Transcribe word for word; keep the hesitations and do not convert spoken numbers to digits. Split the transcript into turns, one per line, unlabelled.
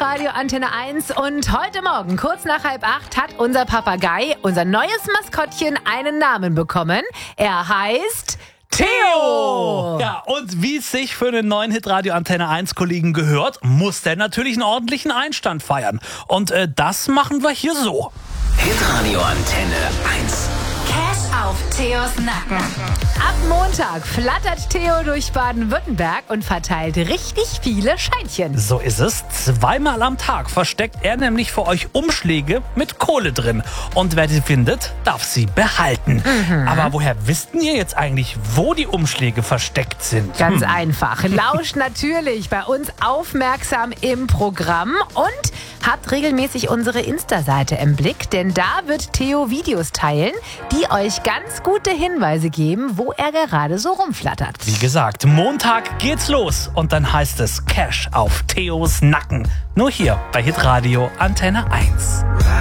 Hitradio Antenne eins und heute Morgen, kurz nach halb acht, hat unser Papagei, unser neues Maskottchen, einen Namen bekommen. Er heißt Theo!
Ja, und wie es sich für den neuen Hitradio Antenne eins Kollegen gehört, muss der natürlich einen ordentlichen Einstand feiern. Und äh, das machen wir hier so.
Hitradio Antenne eins.
Cash auf Theos Nacken.
Ab Montag flattert Theo durch Baden-Württemberg und verteilt richtig viele Scheinchen.
So ist es. Zweimal am Tag versteckt er nämlich für euch Umschläge mit Kohle drin. Und wer sie findet, darf sie behalten. Mhm. Aber woher wisst ihr jetzt eigentlich, wo die Umschläge versteckt sind?
Ganz
hm.
einfach. Lauscht natürlich bei uns aufmerksam im Programm und habt regelmäßig unsere Insta-Seite im Blick, denn da wird Theo Videos teilen, die euch ganz gute Hinweise geben, wo er gerade so rumflattert.
Wie gesagt, Montag geht's los und dann heißt es Cash auf Theos Nacken. Nur hier bei Hitradio Antenne eins.